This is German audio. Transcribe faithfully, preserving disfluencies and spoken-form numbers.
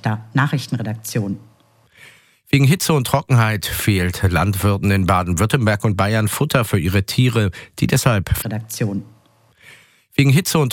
Schlachter, Nachrichtenredaktion. Wegen Hitze und Trockenheit fehlt Landwirten in Baden-Württemberg und Bayern Futter für ihre Tiere, die deshalb Redaktion. wegen Hitze und